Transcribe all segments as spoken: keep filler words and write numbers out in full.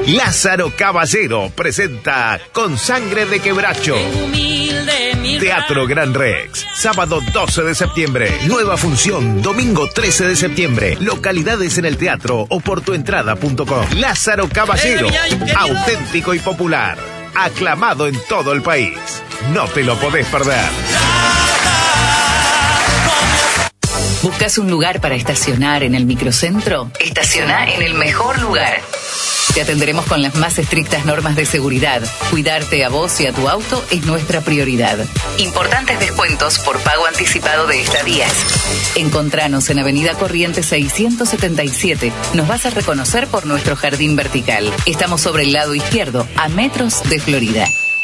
Lázaro Caballero presenta Con Sangre de Quebracho. Teatro Gran Rex, sábado doce de septiembre. Nueva función, domingo trece de septiembre. Localidades en el teatro o por tuentrada punto com. Lázaro Caballero, auténtico y popular. Aclamado en todo el país. No te lo podés perder. ¿Buscas un lugar para estacionar en el microcentro? Estaciona en el mejor lugar. Te atenderemos con las más estrictas normas de seguridad. Cuidarte a vos y a tu auto es nuestra prioridad. Importantes descuentos por pago anticipado de estadías. Encontranos en Avenida Corrientes seiscientos setenta y siete. Nos vas a reconocer por nuestro jardín vertical. Estamos sobre el lado izquierdo, a metros de Florida.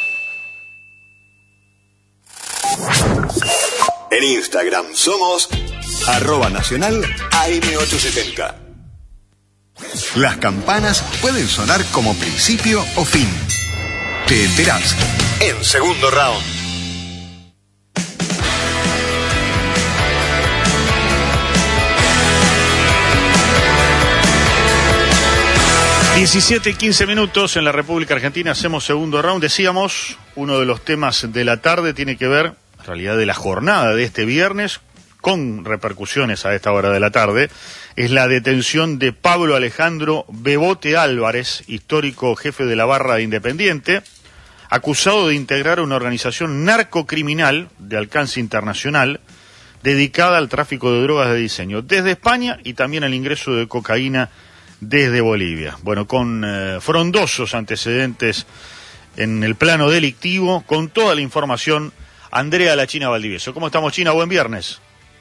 En Instagram somos arroba nacional A M ochocientos setenta. Las campanas pueden sonar como principio o fin. Te enterás en Segundo Round. diecisiete y quince minutos en la República Argentina, hacemos Segundo Round. Decíamos, uno de los temas de la tarde tiene que ver, en realidad de la jornada de este viernes, con repercusiones a esta hora de la tarde, es la detención de Pablo Alejandro Bebote Álvarez, histórico jefe de la barra de Independiente, acusado de integrar una organización narcocriminal de alcance internacional dedicada al tráfico de drogas de diseño desde España y también al ingreso de cocaína desde Bolivia. Bueno, con eh, frondosos antecedentes en el plano delictivo, con toda la información, Andrea La China Valdivieso. ¿Cómo estamos, China? Buen viernes.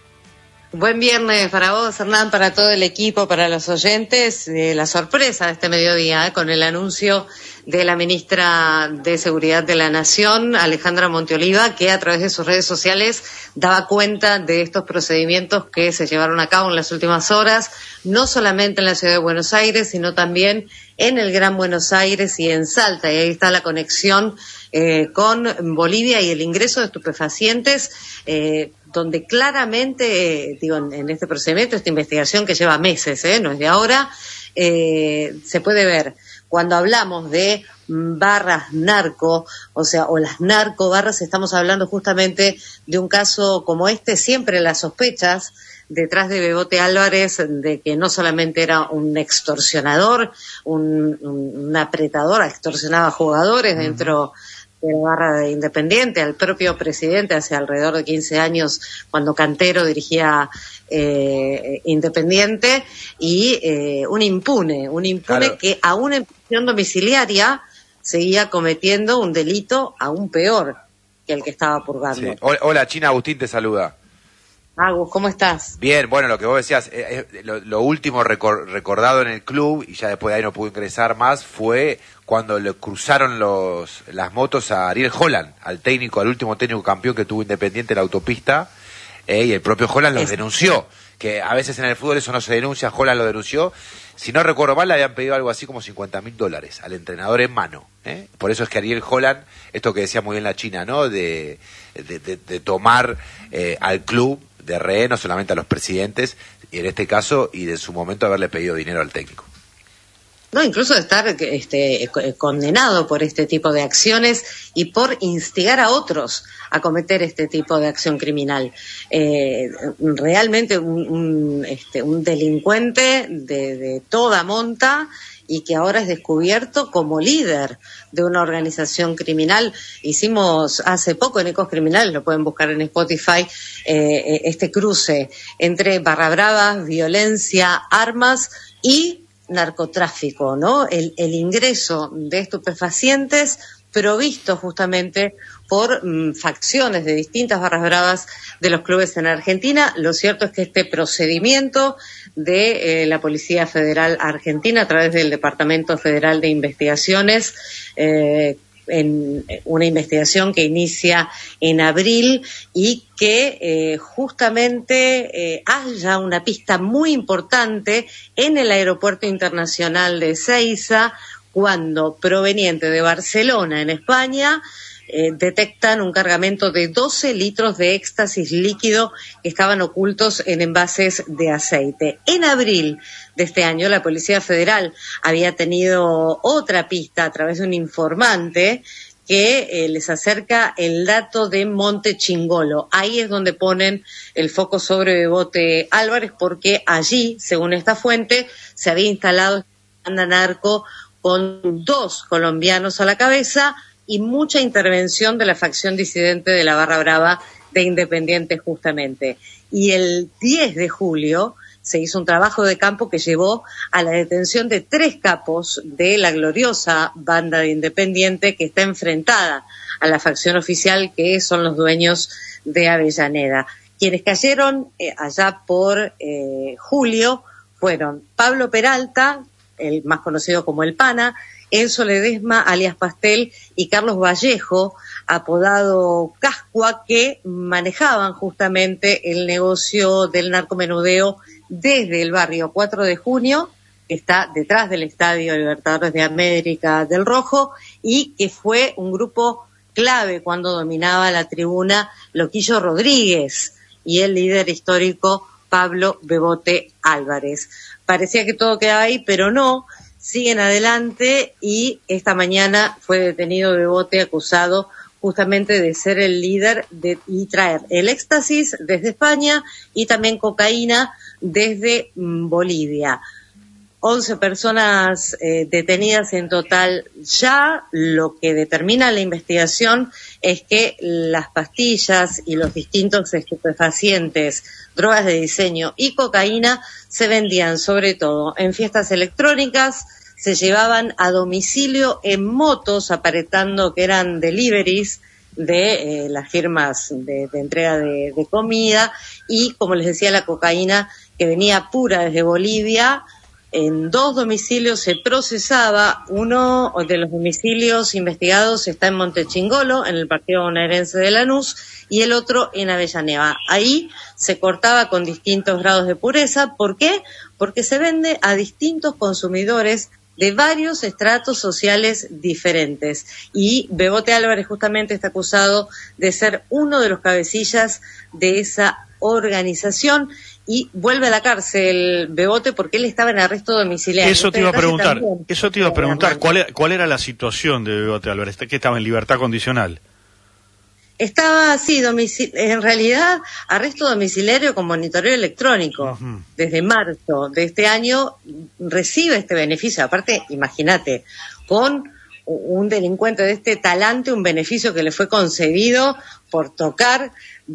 Buen viernes para vos, Hernán, para todo el equipo, para los oyentes. Eh, la sorpresa de este mediodía, eh, con el anuncio de la ministra de Seguridad de la Nación, Alejandra Monteoliva, que a través de sus redes sociales daba cuenta de estos procedimientos que se llevaron a cabo en las últimas horas, no solamente en la ciudad de Buenos Aires, sino también en el Gran Buenos Aires y en Salta. Y ahí está la conexión eh, con Bolivia y el ingreso de estupefacientes, eh, donde claramente, eh, digo, en, en este procedimiento, esta investigación que lleva meses, eh, no es de ahora, eh, se puede ver cuando hablamos de barras narco, o sea, o las narco barras, estamos hablando justamente de un caso como este. Siempre las sospechas detrás de Bebote Álvarez de que no solamente era un extorsionador, un, un, un apretador, extorsionaba jugadores uh-huh. dentro de la barra de Independiente, al propio presidente hace alrededor de quince años, cuando Cantero dirigía eh, Independiente, y eh, un impune, un impune claro. que aún en prisión domiciliaria seguía cometiendo un delito aún peor que el que estaba purgando. Sí. Hola, China, Agustín te saluda. Agus, ¿cómo estás? Bien, bueno, lo que vos decías, eh, eh, lo, lo último recor- recordado en el club, y ya después de ahí no pudo ingresar más, fue cuando le cruzaron los las motos a Ariel Holland, al técnico, al último técnico campeón que tuvo Independiente en la autopista, eh, y el propio Holland los es... denunció, que a veces en el fútbol eso no se denuncia. Holland lo denunció. Si no recuerdo mal, le habían pedido algo así como cincuenta mil dólares al entrenador en mano, ¿eh? Por eso es que Ariel Holland, esto que decía muy bien la China, ¿no? De, de, de, de tomar eh, al club de rehén, no solamente a los presidentes, y en este caso, y de su momento haberle pedido dinero al técnico. No, incluso de estar este, condenado por este tipo de acciones y por instigar a otros a cometer este tipo de acción criminal. Eh, realmente un, un, este, un delincuente de, de toda monta, y que ahora es descubierto como líder de una organización criminal. Hicimos hace poco en Ecos Criminales, lo pueden buscar en Spotify, eh, este cruce entre barra bravas, violencia, armas y narcotráfico, ¿no? El, el ingreso de estupefacientes provisto justamente por mmm, facciones de distintas barras bravas de los clubes en Argentina. Lo cierto es que este procedimiento de eh, la Policía Federal Argentina a través del Departamento Federal de Investigaciones, eh, en una investigación que inicia en abril y que eh, justamente eh, halla una pista muy importante en el Aeropuerto Internacional de Ezeiza, cuando proveniente de Barcelona, en España, eh, detectan un cargamento de doce litros de éxtasis líquido que estaban ocultos en envases de aceite. En abril de este año, la Policía Federal había tenido otra pista a través de un informante que eh, les acerca el dato de Monte Chingolo. Ahí es donde ponen el foco sobre Bebote Álvarez, porque allí, según esta fuente, se había instalado esta banda narco con dos colombianos a la cabeza y mucha intervención de la facción disidente de la Barra Brava de Independiente justamente. Y el diez de julio se hizo un trabajo de campo que llevó a la detención de tres capos de la gloriosa banda de Independiente que está enfrentada a la facción oficial, que son los dueños de Avellaneda. Quienes cayeron eh, allá por eh, julio fueron Pablo Peralta, el más conocido como El Pana, Enzo Ledesma, alias Pastel, y Carlos Vallejo, apodado Cascua, que manejaban justamente el negocio del narcomenudeo desde el barrio cuatro de junio, que está detrás del Estadio Libertadores de América del Rojo, y que fue un grupo clave cuando dominaba la tribuna Loquillo Rodríguez y el líder histórico Pablo Bebote Álvarez. Parecía que todo quedaba ahí, pero no. Siguen adelante y esta mañana fue detenido Bebote, acusado justamente de ser el líder de, y traer el éxtasis desde España y también cocaína desde mm, Bolivia. once personas eh, detenidas en total ya. Lo que determina la investigación es que las pastillas y los distintos estupefacientes, drogas de diseño y cocaína se vendían sobre todo en fiestas electrónicas, se llevaban a domicilio en motos aparentando que eran deliveries de eh, las firmas de, de entrega de, de comida, y como les decía, la cocaína que venía pura desde Bolivia. En dos domicilios se procesaba. Uno de los domicilios investigados está en Montechingolo, en el partido bonaerense de Lanús, y el otro en Avellaneda. Ahí se cortaba con distintos grados de pureza. ¿Por qué? Porque se vende a distintos consumidores de varios estratos sociales diferentes. Y Bebote Álvarez justamente está acusado de ser uno de los cabecillas de esa organización. Y vuelve a la cárcel Bebote porque él estaba en arresto domiciliario. Eso te iba a preguntar, eso te iba a preguntar, ¿cuál era, cuál era la situación de Bebote Álvarez? ¿Que estaba en libertad condicional? Estaba, sí, domicil- en realidad, arresto domiciliario con monitoreo electrónico. Uh-huh. Desde marzo de este año recibe este beneficio. Aparte, imagínate, con un delincuente de este talante, un beneficio que le fue concedido por tocar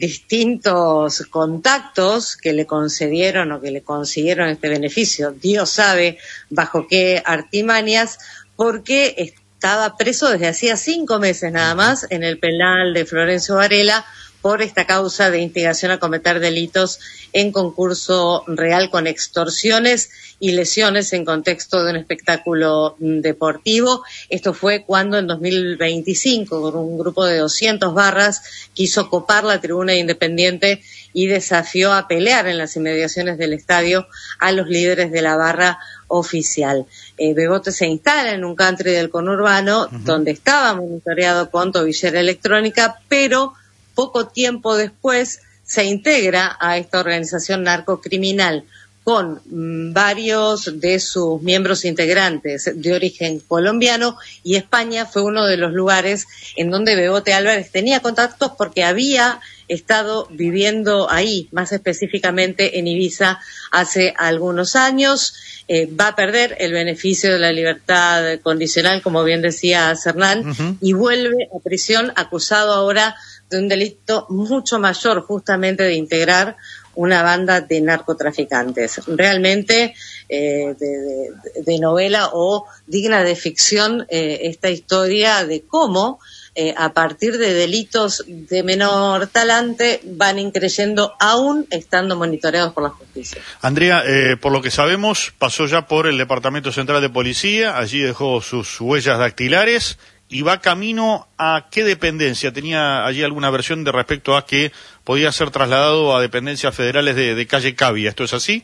distintos contactos que le concedieron o que le consiguieron este beneficio. Dios sabe bajo qué artimañas, porque estaba preso desde hacía cinco meses nada más en el penal de Florencio Varela por esta causa de instigación a cometer delitos en concurso real con extorsiones y lesiones en contexto de un espectáculo deportivo. Esto fue cuando en dos mil veinticinco, con un grupo de doscientas barras, quiso copar la tribuna Independiente y desafió a pelear en las inmediaciones del estadio a los líderes de la barra oficial. Eh, Bebote se instala en un country del conurbano, uh-huh, donde estaba monitoreado con tobillera electrónica, pero poco tiempo después se integra a esta organización narcocriminal con mmm, varios de sus miembros integrantes de origen colombiano, y España fue uno de los lugares en donde Bebote Álvarez tenía contactos porque había estado viviendo ahí, más específicamente en Ibiza, hace algunos años. Eh, va a perder el beneficio de la libertad condicional, como bien decía Cernán, uh-huh, y vuelve a prisión acusado ahora de un delito mucho mayor, justamente de integrar una banda de narcotraficantes. Realmente eh, de, de, de novela o digna de ficción eh, esta historia de cómo eh, a partir de delitos de menor talante van increyendo aún estando monitoreados por la justicia. Andrea, eh, por lo que sabemos, pasó ya por el Departamento Central de Policía, allí dejó sus huellas dactilares y va camino a qué dependencia. ¿Tenía allí alguna versión de respecto a que podía ser trasladado a dependencias federales de, de calle Cavia? ¿Esto es así?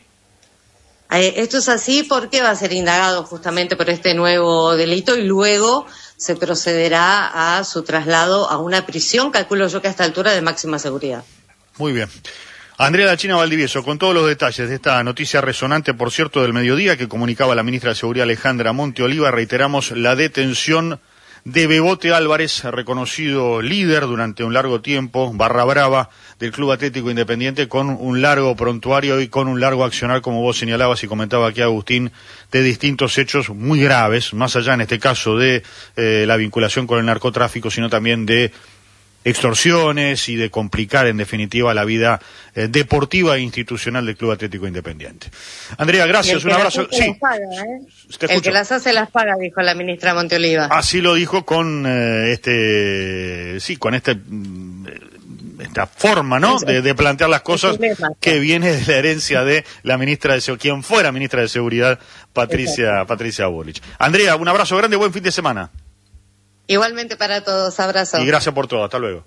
Eh, esto es así porque va a ser indagado justamente por este nuevo delito y luego se procederá a su traslado a una prisión, calculo yo que a esta altura de máxima seguridad. Muy bien. Andrea Dachina Valdivieso, con todos los detalles de esta noticia resonante, por cierto, del mediodía, que comunicaba la ministra de Seguridad Alejandra Monteoliva, reiteramos la detención de Bebote Álvarez, reconocido líder durante un largo tiempo, barra brava del Club Atlético Independiente, con un largo prontuario y con un largo accionar, como vos señalabas y comentaba aquí Agustín, de distintos hechos muy graves, más allá en este caso de eh, la vinculación con el narcotráfico, sino también de extorsiones y de complicar en definitiva la vida eh, deportiva e institucional del Club Atlético Independiente. Andrea, gracias, un abrazo. Sí, paga, ¿eh? El que las hace las paga, dijo la ministra Monteoliva. Así lo dijo con eh, este, sí, con este esta forma, ¿no? De, de plantear las cosas que viene de la herencia de la ministra de Seguridad, quien fuera ministra de Seguridad, Patricia, Exacto. Patricia Bullrich. Andrea, un abrazo grande, buen fin de semana. Igualmente para todos, abrazo. Y gracias por todo, hasta luego.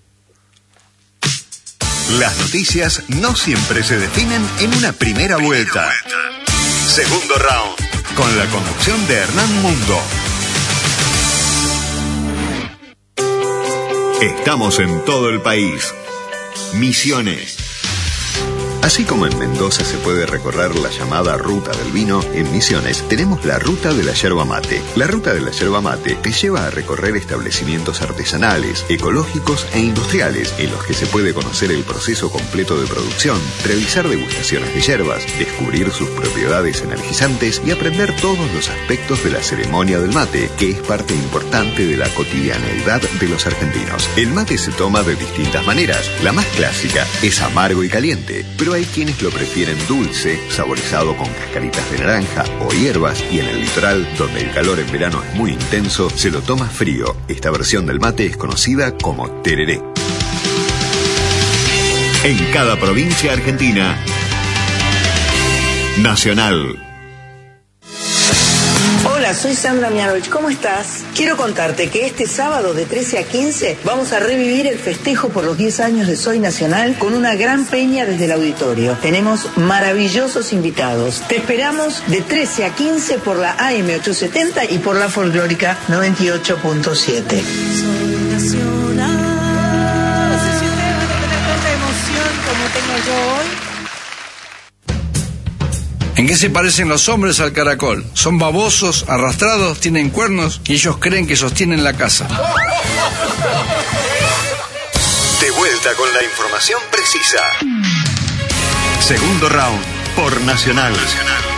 Las noticias no siempre se definen en una primera vuelta. Segundo round, con la conducción de Hernán Mundo. Estamos en todo el país. Misiones. Así como en Mendoza se puede recorrer la llamada Ruta del Vino, en Misiones tenemos la Ruta de la Yerba Mate. La Ruta de la Yerba Mate te lleva a recorrer establecimientos artesanales, ecológicos e industriales, en los que se puede conocer el proceso completo de producción, realizar degustaciones de yerbas, descubrir sus propiedades energizantes y aprender todos los aspectos de la ceremonia del mate, que es parte importante de la cotidianeidad de los argentinos. El mate se toma de distintas maneras. La más clásica es amargo y caliente, pero hay quienes lo prefieren dulce, saborizado con cascaritas de naranja o hierbas, y en el litoral, donde el calor en verano es muy intenso, se lo toma frío. Esta versión del mate es conocida como tereré. En cada provincia argentina, Nacional. Hola, soy Sandra Mianovich, ¿cómo estás? Quiero contarte que este sábado de trece a quince vamos a revivir el festejo por los diez años de Soy Nacional con una gran peña desde el auditorio. Tenemos maravillosos invitados. Te esperamos de trece a quince por la A M ochocientos setenta y por la folclórica noventa y ocho punto siete. Soy Nacional. No sé si ustedes van a tener tanta emoción como tengo yo hoy. ¿En qué se parecen los hombres al caracol? Son babosos, arrastrados, tienen cuernos y ellos creen que sostienen la casa. De vuelta con la información precisa. Segundo round por Nacional. Nacional.